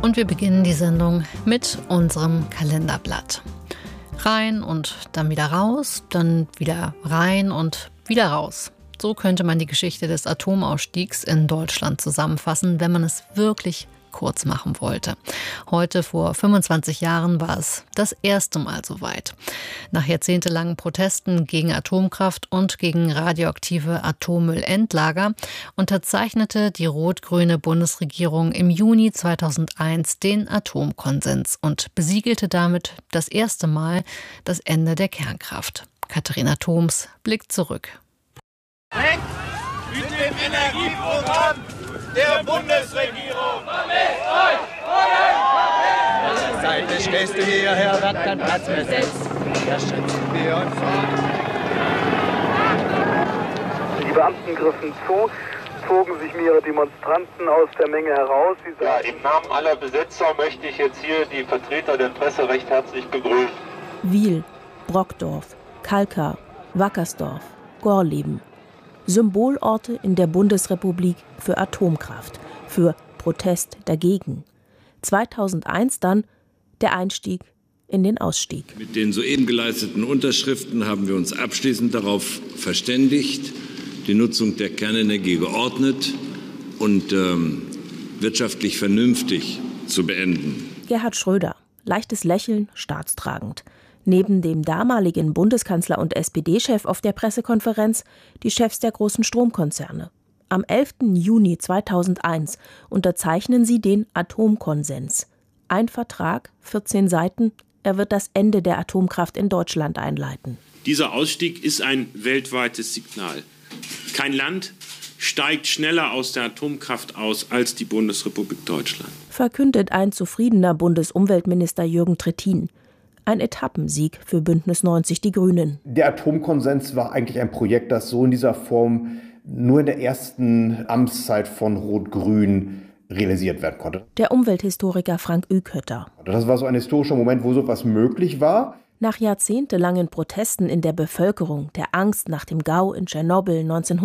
Und wir beginnen die Sendung mit unserem Kalenderblatt. Rein und dann wieder raus, dann wieder rein und wieder raus. So könnte man die Geschichte des Atomausstiegs in Deutschland zusammenfassen, wenn man es wirklich kurz machen wollte. Heute vor 25 Jahren war es das erste Mal soweit. Nach jahrzehntelangen Protesten gegen Atomkraft und gegen radioaktive Atommüllendlager unterzeichnete die rot-grüne Bundesregierung im Juni 2001 den Atomkonsens und besiegelte damit das erste Mal das Ende der Kernkraft. Katharina Thoms blickt zurück. Weg mit dem Energieprogramm der Bundesregierung! Seitlich stehst du hierher, wird dein Platz besetzt. Da schützen wir uns. Die Beamten griffen zu, zogen sich mehrere Demonstranten aus der Menge heraus. Ja, im Namen aller Besetzer möchte ich jetzt hier die Vertreter der Presse recht herzlich begrüßen. Wiel, Brockdorf, Kalkar, Wackersdorf, Gorleben. Symbolorte in der Bundesrepublik für Atomkraft, für Protest dagegen. 2001 dann der Einstieg in den Ausstieg. Mit den soeben geleisteten Unterschriften haben wir uns abschließend darauf verständigt, die Nutzung der Kernenergie geordnet und wirtschaftlich vernünftig zu beenden. Gerhard Schröder, leichtes Lächeln, staatstragend. Neben dem damaligen Bundeskanzler und SPD-Chef auf der Pressekonferenz die Chefs der großen Stromkonzerne. Am 11. Juni 2001 unterzeichnen sie den Atomkonsens. Ein Vertrag, 14 Seiten, er wird das Ende der Atomkraft in Deutschland einleiten. Dieser Ausstieg ist ein weltweites Signal. Kein Land steigt schneller aus der Atomkraft aus als die Bundesrepublik Deutschland. Verkündet ein zufriedener Bundesumweltminister Jürgen Trittin. Ein Etappensieg für Bündnis 90 Die Grünen. Der Atomkonsens war eigentlich ein Projekt, das so in dieser Form nur in der ersten Amtszeit von Rot-Grün realisiert werden konnte. Der Umwelthistoriker Frank Ükötter. Das war so ein historischer Moment, wo sowas möglich war. Nach jahrzehntelangen Protesten in der Bevölkerung, der Angst nach dem GAU in Tschernobyl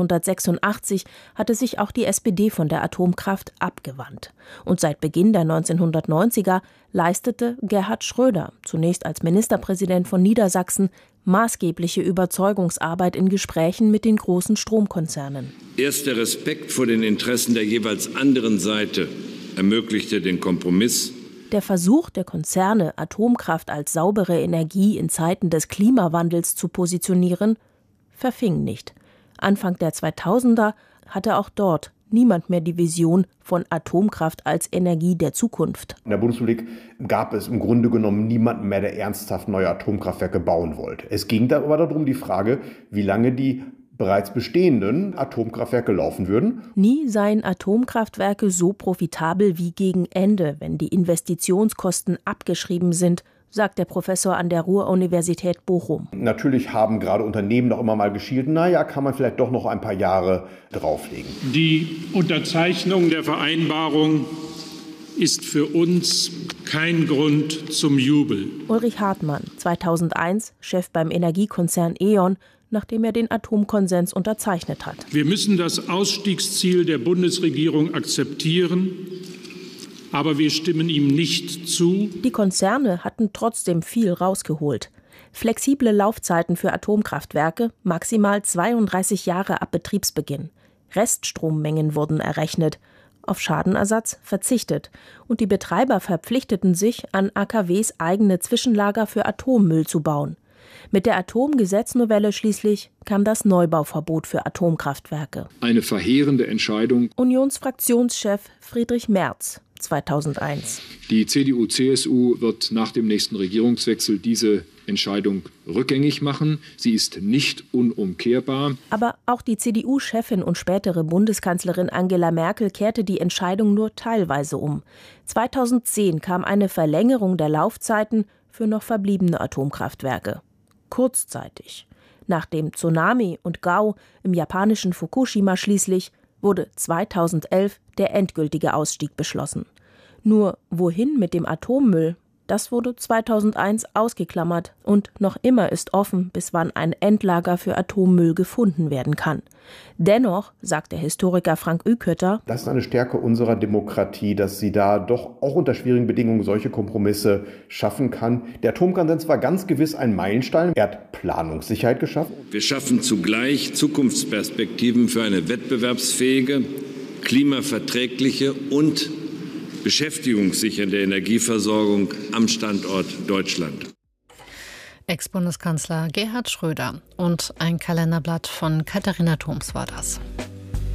1986, hatte sich auch die SPD von der Atomkraft abgewandt. Und seit Beginn der 1990er leistete Gerhard Schröder, zunächst als Ministerpräsident von Niedersachsen, maßgebliche Überzeugungsarbeit in Gesprächen mit den großen Stromkonzernen. Erst der Respekt vor den Interessen der jeweils anderen Seite ermöglichte den Kompromiss. Der Versuch der Konzerne, Atomkraft als saubere Energie in Zeiten des Klimawandels zu positionieren, verfing nicht. Anfang der 2000er hatte auch dort niemand mehr die Vision von Atomkraft als Energie der Zukunft. In der Bundesrepublik gab es im Grunde genommen niemanden mehr, der ernsthaft neue Atomkraftwerke bauen wollte. Es ging da aber darum, die Frage, wie lange die bereits bestehenden Atomkraftwerke laufen würden. Nie seien Atomkraftwerke so profitabel wie gegen Ende, wenn die Investitionskosten abgeschrieben sind, sagt der Professor an der Ruhr-Universität Bochum. Natürlich haben gerade Unternehmen noch immer mal geschielt, kann man vielleicht doch noch ein paar Jahre drauflegen. Die Unterzeichnung der Vereinbarung ist für uns kein Grund zum Jubel. Ulrich Hartmann, 2001 Chef beim Energiekonzern E.ON, nachdem er den Atomkonsens unterzeichnet hat. Wir müssen das Ausstiegsziel der Bundesregierung akzeptieren, aber wir stimmen ihm nicht zu. Die Konzerne hatten trotzdem viel rausgeholt. Flexible Laufzeiten für Atomkraftwerke, maximal 32 Jahre ab Betriebsbeginn. Reststrommengen wurden errechnet. Auf Schadenersatz verzichtet. Und die Betreiber verpflichteten sich, an AKWs eigene Zwischenlager für Atommüll zu bauen. Mit der Atomgesetznovelle schließlich kam das Neubauverbot für Atomkraftwerke. Eine verheerende Entscheidung. Unionsfraktionschef Friedrich Merz, 2001. Die CDU-CSU wird nach dem nächsten Regierungswechsel diese Entscheidung rückgängig machen. Sie ist nicht unumkehrbar. Aber auch die CDU-Chefin und spätere Bundeskanzlerin Angela Merkel kehrte die Entscheidung nur teilweise um. 2010 kam eine Verlängerung der Laufzeiten für noch verbliebene Atomkraftwerke. Kurzzeitig. Nach dem Tsunami und GAU im japanischen Fukushima schließlich wurde 2011 der endgültige Ausstieg beschlossen. Nur wohin mit dem Atommüll? Das wurde 2001 ausgeklammert und noch immer ist offen, bis wann ein Endlager für Atommüll gefunden werden kann. Dennoch, sagt der Historiker Frank Ükötter, das ist eine Stärke unserer Demokratie, dass sie da doch auch unter schwierigen Bedingungen solche Kompromisse schaffen kann. Der Atomkonsens war ganz gewiss ein Meilenstein. Er hat Planungssicherheit geschaffen. Wir schaffen zugleich Zukunftsperspektiven für eine wettbewerbsfähige, klimaverträgliche und beschäftigungssichernde Energieversorgung am Standort Deutschland. Ex-Bundeskanzler Gerhard Schröder und ein Kalenderblatt von Katharina Thoms war das.